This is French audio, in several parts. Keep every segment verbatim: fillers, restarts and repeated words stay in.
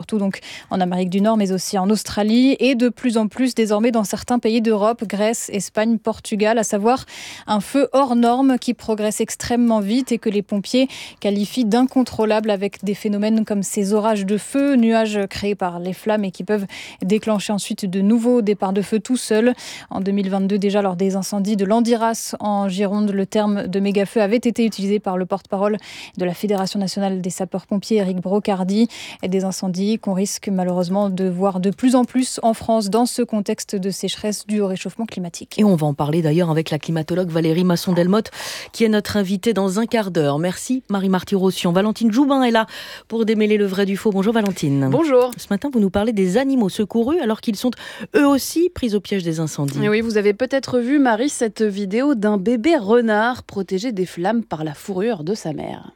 surtout donc en Amérique du Nord, mais aussi en Australie et de plus en plus désormais dans certains pays d'Europe, Grèce, Espagne, Portugal, à savoir un feu hors norme qui progresse extrêmement vite et que les pompiers qualifient d'incontrôlable, avec des phénomènes comme ces orages de feu, nuages créés par les flammes et qui peuvent déclencher ensuite de nouveaux départs de feu tout seuls. En deux mille vingt-deux, déjà lors des incendies de Landiras en Gironde, le terme de méga-feu avait été utilisé par le porte-parole de la Fédération nationale des sapeurs-pompiers, Éric Brocardi. Et des incendies qu'on risque malheureusement de voir de plus en plus en France dans ce contexte de sécheresse due au réchauffement climatique. Et on va en parler d'ailleurs avec la climatologue Valérie Masson-Delmotte, qui est notre invitée dans un quart d'heure. Merci Marie-Marty Rossian. Valentine Joubin est là pour démêler le vrai du faux. Bonjour Valentine. Bonjour. Ce matin, vous nous parlez des animaux secourus alors qu'ils sont eux aussi pris au piège des incendies. Et oui, vous avez peut-être vu, Marie, cette vidéo d'un bébé renard protégé des flammes par la fourrure de sa mère.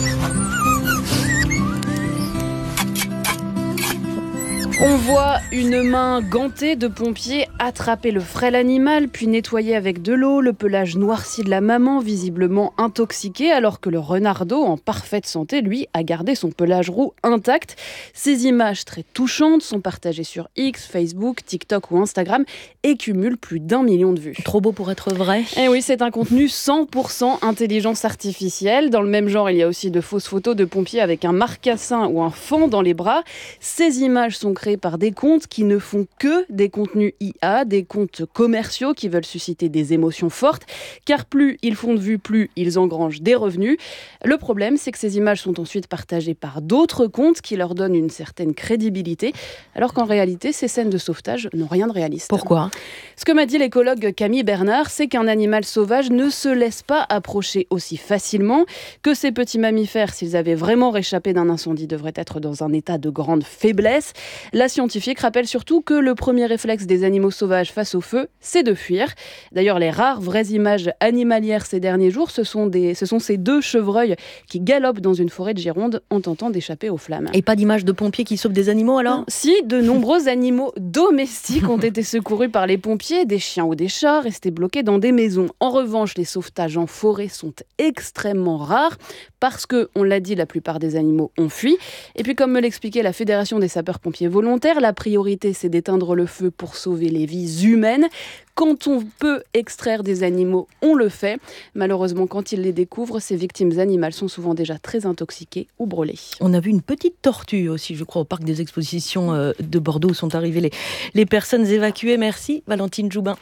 On voit une main gantée de pompiers attraper le frêle animal, puis nettoyer avec de l'eau le pelage noirci de la maman, visiblement intoxiqué, alors que le renardeau, en parfaite santé, lui, a gardé son pelage roux intact. Ces images très touchantes sont partagées sur X, Facebook, TikTok ou Instagram et cumulent plus d'un million de vues. Trop beau pour être vrai. Et oui, c'est un contenu cent pour cent intelligence artificielle. Dans le même genre, il y a aussi de fausses photos de pompiers avec un marcassin ou un faon dans les bras. Ces images sont créées par des comptes qui ne font que des contenus I A, des comptes commerciaux qui veulent susciter des émotions fortes, car plus ils font de vues, plus ils engrangent des revenus. Le problème, c'est que ces images sont ensuite partagées par d'autres comptes qui leur donnent une certaine crédibilité, alors qu'en réalité, ces scènes de sauvetage n'ont rien de réaliste. Pourquoi ? Ce que m'a dit l'écologue Camille Bernard, c'est qu'un animal sauvage ne se laisse pas approcher aussi facilement, que ces petits mammifères, s'ils avaient vraiment réchappé d'un incendie, devraient être dans un état de grande faiblesse. La scientifique rappelle surtout que le premier réflexe des animaux sauvages face au feu, c'est de fuir. D'ailleurs, les rares vraies images animalières ces derniers jours, ce sont, des, ce sont ces deux chevreuils qui galopent dans une forêt de Gironde en tentant d'échapper aux flammes. Et pas d'image de pompiers qui sauvent des animaux alors ? Si, de nombreux animaux domestiques ont été secourus par les pompiers, des chiens ou des chats restés bloqués dans des maisons. En revanche, les sauvetages en forêt sont extrêmement rares parce que, on l'a dit, la plupart des animaux ont fui. Et puis, comme me l'expliquait la Fédération des sapeurs-pompiers volontaires, la priorité, c'est d'éteindre le feu pour sauver les vies humaines. Quand on peut extraire des animaux, on le fait. Malheureusement, quand ils les découvrent, ces victimes animales sont souvent déjà très intoxiquées ou brûlées. On a vu une petite tortue aussi, je crois, au parc des expositions de Bordeaux où sont arrivées les, les personnes évacuées. Merci, Valentine Joubin.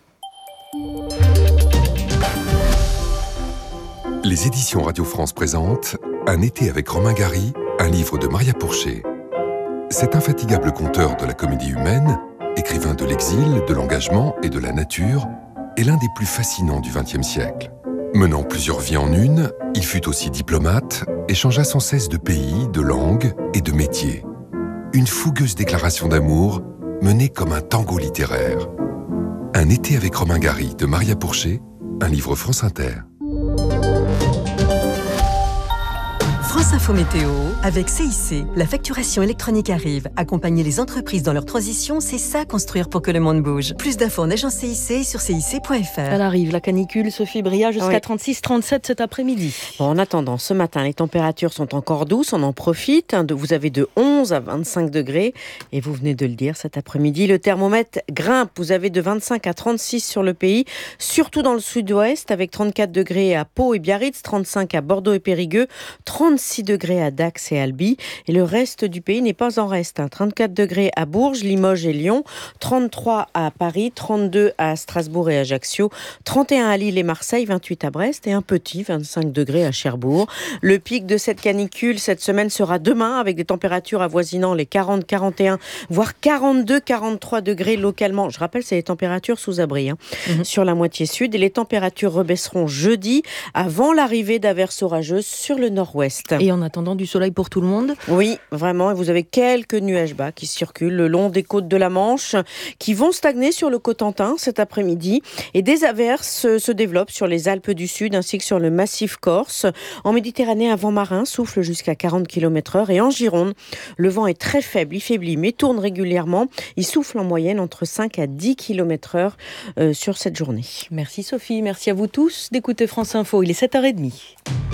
Les éditions Radio France présentent Un été avec Romain Gary, un livre de Maria Pourchet. Cet infatigable conteur de la comédie humaine, écrivain de l'exil, de l'engagement et de la nature, est l'un des plus fascinants du vingtième siècle. Menant plusieurs vies en une, il fut aussi diplomate et changea sans cesse de pays, de langue et de métier. Une fougueuse déclaration d'amour menée comme un tango littéraire. Un été avec Romain Gary de Maria Pourchet, un livre France Inter. France Info Météo, avec C I C, la facturation électronique arrive. Accompagner les entreprises dans leur transition, c'est ça construire pour que le monde bouge. Plus d'infos en agence C I C sur C I C point F R. Elle arrive, la canicule, Sophie Bria, jusqu'à oui. trente-six trente-sept cet après-midi. Bon, en attendant, ce matin, les températures sont encore douces, on en profite. Vous avez de onze à vingt-cinq degrés. Et vous venez de le dire, cet après-midi, le thermomètre grimpe. Vous avez de vingt-cinq à trente-six sur le pays, surtout dans le sud-ouest, avec trente-quatre degrés à Pau et Biarritz, trente-cinq à Bordeaux et Périgueux, trente-six degrés à Dax et Albi. Et le reste du pays n'est pas en reste. Hein. trente-quatre degrés à Bourges, Limoges et Lyon, trente-trois à Paris, trente-deux à Strasbourg et Ajaccio, trente et un à Lille et Marseille, vingt-huit à Brest et un petit vingt-cinq degrés à Cherbourg. Le pic de cette canicule cette semaine sera demain avec des températures avoisinant les quarante, quarante et un, voire quarante-deux, quarante-trois degrés localement. Je rappelle, c'est les températures sous abri hein, mmh. sur la moitié sud. Et les températures rebaisseront jeudi avant l'arrivée d'averses orageuses sur le nord-ouest. Et en attendant du soleil pour tout le monde ? Oui, vraiment. Et vous avez quelques nuages bas qui circulent le long des côtes de la Manche, qui vont stagner sur le Cotentin cet après-midi. Et des averses se développent sur les Alpes du Sud ainsi que sur le massif corse. En Méditerranée, un vent marin souffle jusqu'à quarante kilomètres heure. Et en Gironde, le vent est très faible, il faiblit, mais tourne régulièrement. Il souffle en moyenne entre cinq à dix kilomètres heure euh, sur cette journée. Merci Sophie, merci à vous tous d'écouter France Info. Il est sept heures trente.